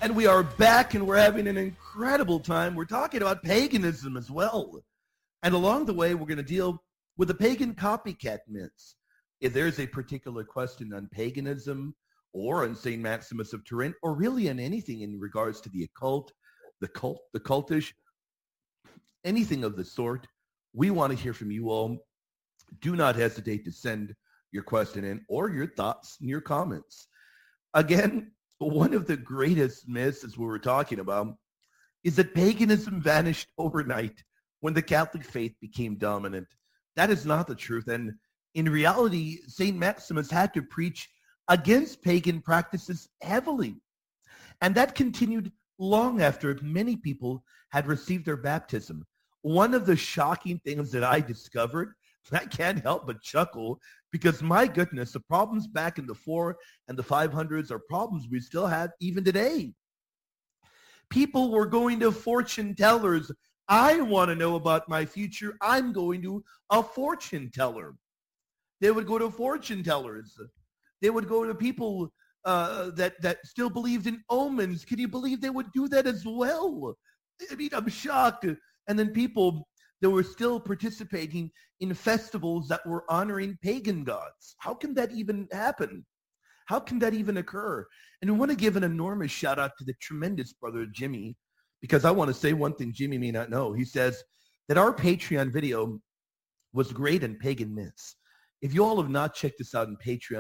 And we are back, and we're having an incredible time. We're talking about paganism as well. And along the way, we're going to deal with the pagan copycat myths. If there's a particular question on paganism or on St. Maximus of Turin, or really on anything in regards to the occult, the cultish, anything of the sort, we want to hear from you all. Do not hesitate to send your question in or your thoughts and your comments. Again, one of the greatest myths, as we were talking about, is that paganism vanished overnight when the Catholic faith became dominant. That is not the truth. And in reality, St. Maximus had to preach against pagan practices heavily. And that continued long after many people had received their baptism. One of the shocking things that I discovered, I can't help but chuckle, because my goodness, the problems back in the 400s and the 500s are problems we still have even today. People were going to fortune tellers. I want to know about my future. I'm going to a fortune teller. They would go to fortune tellers. They would go to people that still believed in omens. Can you believe they would do that as well? I mean, I'm shocked. And then people that were still participating in festivals that were honoring pagan gods. How can that even happen? How can that even occur? And we want to give an enormous shout out to the tremendous brother Jimmy, because I want to say one thing Jimmy may not know. He says that our Patreon video was great in pagan myths. If you all have not checked this out on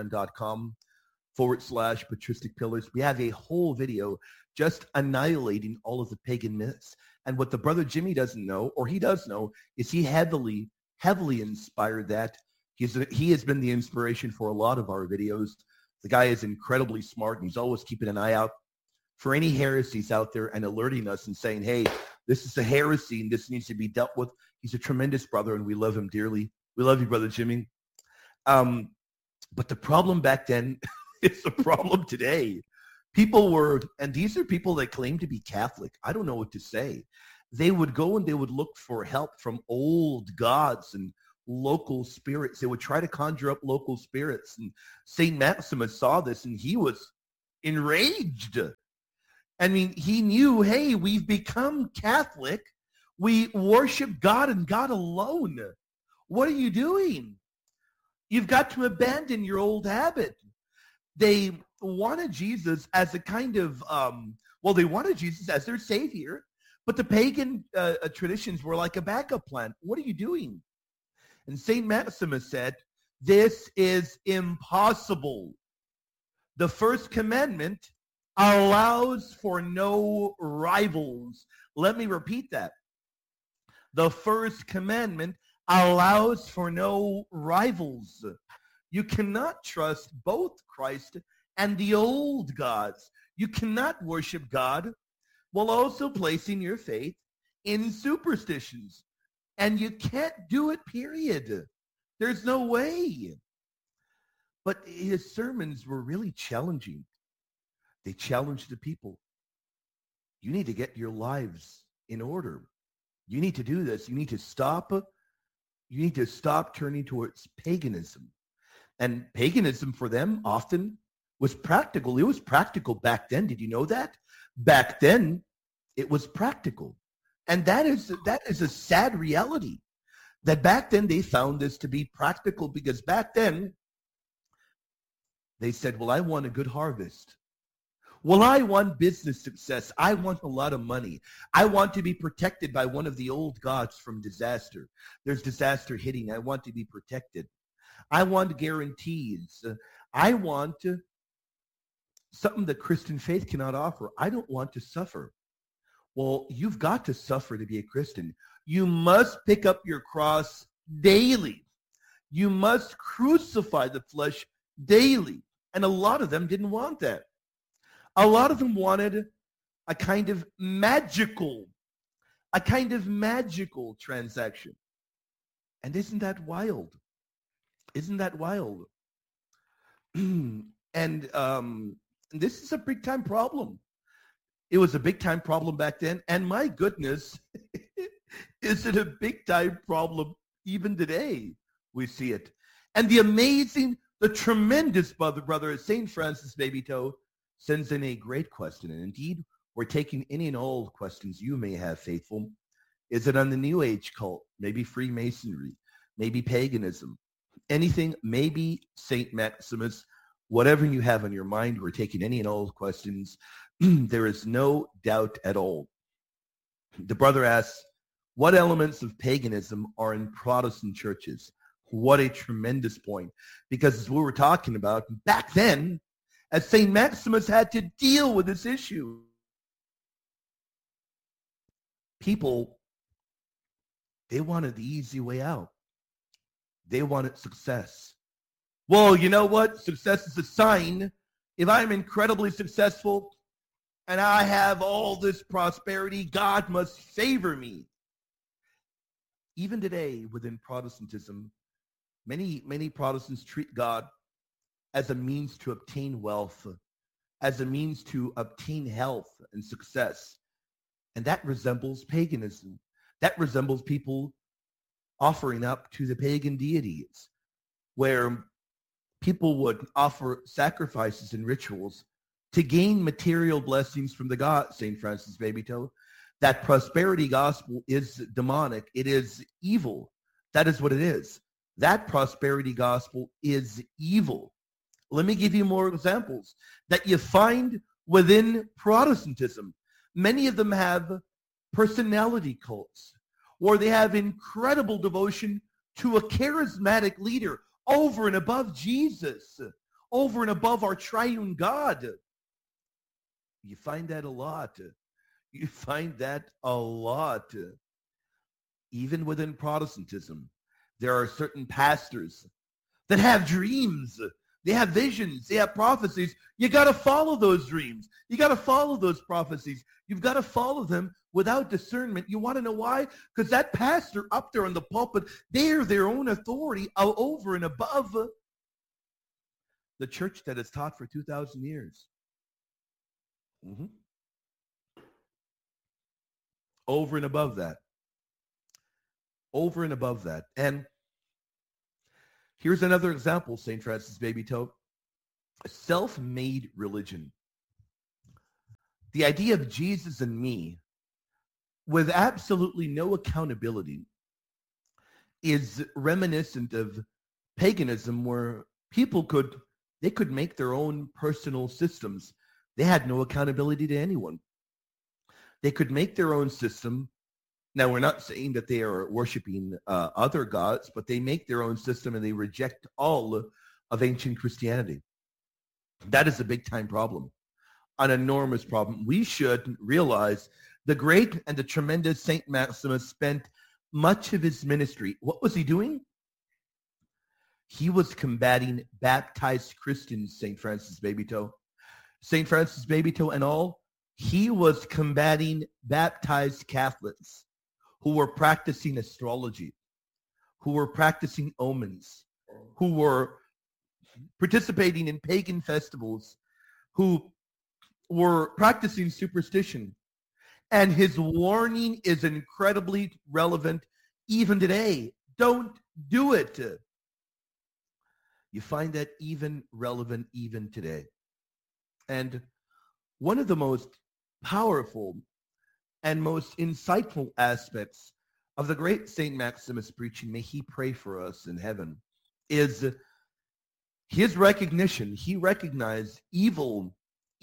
patreon.com/patristic pillars, we have a whole video just annihilating all of the pagan myths. And what the brother Jimmy doesn't know, or he does know, is he heavily inspired that. He has been the inspiration for a lot of our videos. The guy is incredibly smart, and he's always keeping an eye out for any heresies out there and alerting us and saying, hey, this is a heresy and this needs to be dealt with. He's a tremendous brother, and we love him dearly. We love you, brother Jimmy. But the problem back then is the problem today. People were, and these are people that claim to be Catholic. I don't know what to say. They would go and they would look for help from old gods and local spirits. They would try to conjure up local spirits. And St. Maximus saw this and he was enraged. I mean, he knew, hey, we've become Catholic. We worship God and God alone. What are you doing? You've got to abandon your old habit. They wanted Jesus as a kind of, they wanted Jesus as their savior, but the pagan traditions were like a backup plan. What are you doing? And St. Maximus said, this is impossible. The first commandment allows for no rivals. Let me repeat that. The first commandment allows for no rivals. You cannot trust both Christ and the old gods. You cannot worship God while also placing your faith in superstitions. And you can't do it, period. There's no way. But his sermons were really challenging. They challenged the people. You need to get your lives in order. You need to do this. You need to stop. You need to stop turning towards paganism. And paganism for them often was practical. It was practical back then. Did you know that? Back then, it was practical. And that is a sad reality, that back then they found this to be practical, because back then they said, well, I want a good harvest. Well, I want business success. I want a lot of money. I want to be protected by one of the old gods from disaster. There's disaster hitting. I want to be protected. I want guarantees. I want something that Christian faith cannot offer. I don't want to suffer. Well, you've got to suffer to be a Christian. You must pick up your cross daily. You must crucify the flesh daily. And a lot of them didn't want that. A lot of them wanted a kind of magical transaction. And isn't that wild? Isn't that wild? And this is a big time problem. It was a big time problem back then. And my goodness, is it a big time problem even today? We see it. And the tremendous brother, St. Francis Baby Toe, sends in a great question. And indeed, We're taking any and all questions you may have, faithful. Is it on the New Age cult? Maybe Freemasonry? Maybe paganism? Anything? Maybe St. Maximus? Whatever you have on your mind, we're taking any and all questions. There is no doubt at all. The brother asks, what elements of paganism are in Protestant churches? What a tremendous point. Because as we were talking about, back then, as St. Maximus had to deal with this issue, people, they wanted the easy way out. They wanted success. Well, you know what? Success is a sign. If I'm incredibly successful and I have all this prosperity, God must favor me. Even today, within Protestantism, many Protestants treat God as a means to obtain wealth, as a means to obtain health and success. And that resembles paganism. That resembles people offering up to the pagan deities, where people would offer sacrifices and rituals to gain material blessings from the God, St. Francis Babytoe. That prosperity gospel is demonic. It is evil. That is what it is. That prosperity gospel is evil. Let me give you more examples that you find within Protestantism. Many of them have personality cults, or they have incredible devotion to a charismatic leader over and above Jesus, over and above our triune God. You find that a lot. You find that a lot. Even within Protestantism, there are certain pastors that have dreams. They have visions. They have prophecies. You got to follow those dreams. You got to follow those prophecies. You've got to follow them without discernment. You want to know why? Because that pastor up there in the pulpit, they're their own authority over and above the church that has taught for 2,000 years. Over and above that. Over and above that. And here's another example, St. Francis Babytoe. Self-made religion. The idea of Jesus and me with absolutely no accountability is reminiscent of paganism, where people could make their own personal systems. They had no accountability to anyone. They could make their own system. Now, we're not saying that they are worshiping other gods, but they make their own system and they reject all of ancient Christianity. That is a big-time problem, an enormous problem. We should realize the great and the tremendous St. Maximus spent much of his ministry. What was he doing? He was combating baptized Christians, St. Francis Babytoe. St. Francis Babytoe and all, he was combating baptized Catholics who were practicing astrology, who were practicing omens, who were participating in pagan festivals, who were practicing superstition. And his warning is incredibly relevant even today. Don't do it. You find that even relevant even today. And one of the most powerful and most insightful aspects of the great St. Maximus preaching, may he pray for us in heaven, is his recognition. He recognized evil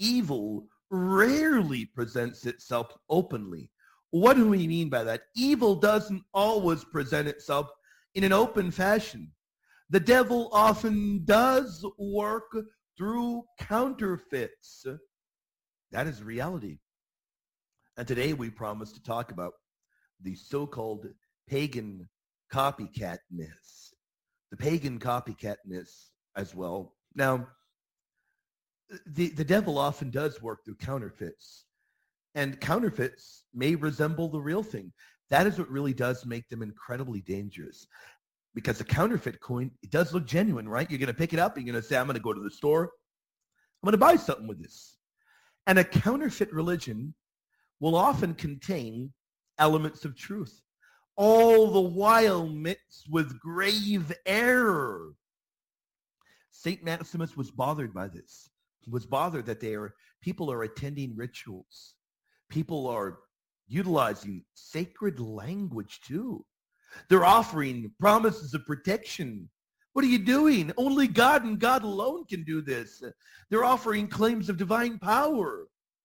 rarely presents itself openly. What do we mean by that? Evil doesn't always present itself in an open fashion. The devil often does work through counterfeits. That is reality. And today we promise to talk about the so-called pagan copycat myths. The pagan copycat myths as well. Now, the devil often does work through counterfeits. And counterfeits may resemble the real thing. That is what really does make them incredibly dangerous. Because a counterfeit coin, it does look genuine, right? You're going to pick it up. You're going to say, I'm going to go to the store. I'm going to buy something with this. And a counterfeit religion will often contain elements of truth, all the while mixed with grave error. St. Maximus was bothered by this. He was bothered that people are attending rituals. People are utilizing sacred language too. They're offering promises of protection. What are you doing? Only God and God alone can do this. They're offering claims of divine power.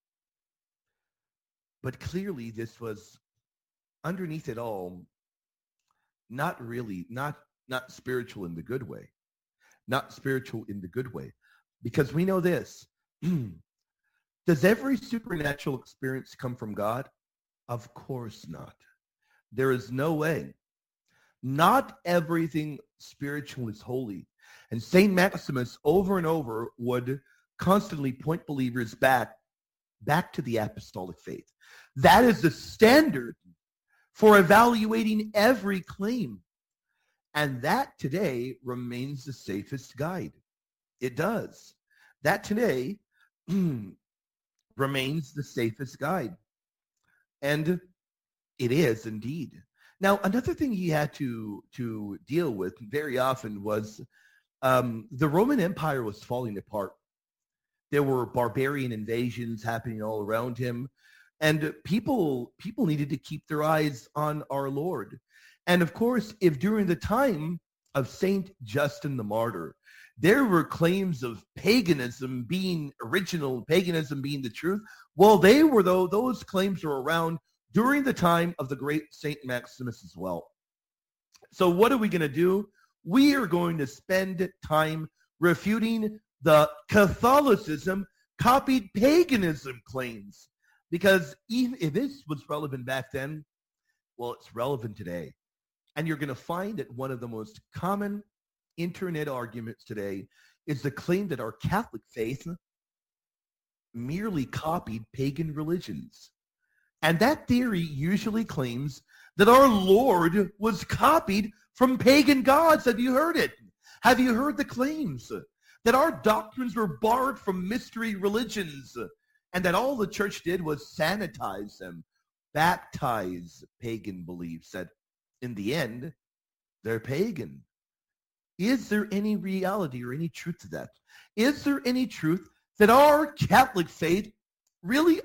But clearly this was underneath it all, not really, not spiritual in the good way. Not spiritual in the good way. Because we know this. Does every supernatural experience come from God? Of course not. There is no way. Not everything spiritual is holy. And St. Maximus over and over would constantly point believers back to the apostolic faith. That is the standard for evaluating every claim. And that today remains the safest guide. It does. That today remains the safest guide. And it is indeed. Now, another thing he had to deal with very often was the Roman Empire was falling apart. There were barbarian invasions happening all around him. And people needed to keep their eyes on our Lord. And of course, if during the time of Saint Justin the Martyr, there were claims of paganism being original, paganism being the truth, well, those claims were around during the time of the great Saint Maximus as well. So what are we going to do? We are going to spend time refuting the Catholicism copied paganism claims. Because even if this was relevant back then, well, it's relevant today. And you're going to find that one of the most common internet arguments today is the claim that our Catholic faith merely copied pagan religions. And that theory usually claims that our Lord was copied from pagan gods. Have you heard it? Have you heard the claims that our doctrines were borrowed from mystery religions and that all the church did was sanitize them, baptize pagan beliefs, that in the end, they're pagan? Is there any reality or any truth to that? Is there any truth that our Catholic faith really